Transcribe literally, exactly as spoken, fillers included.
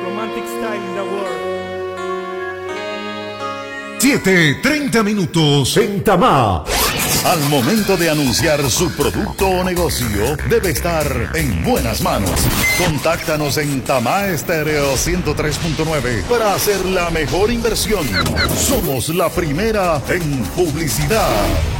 romantic style in the world. siete treinta minutos en Tamá. Al momento de anunciar su producto o negocio, debe estar en buenas manos. Contáctanos en Tamá Estéreo ciento tres punto nueve para hacer la mejor inversión. Somos la primera en publicidad.